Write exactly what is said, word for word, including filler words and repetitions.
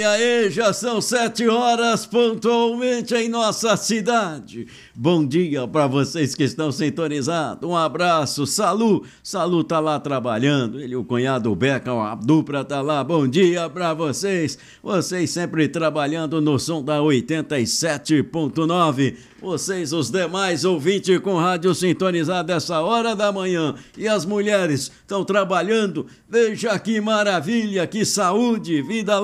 E aí, já são sete horas pontualmente em nossa cidade. Bom dia para vocês que estão sintonizados. Um abraço, Salu. Salu tá lá trabalhando. Ele, o cunhado Beca, a dupla tá lá. Bom dia para vocês. Vocês sempre trabalhando no som da oitenta e sete ponto nove. Vocês, os demais ouvintes com rádio sintonizado essa hora da manhã. E as mulheres estão trabalhando. Veja que maravilha, que saúde, vida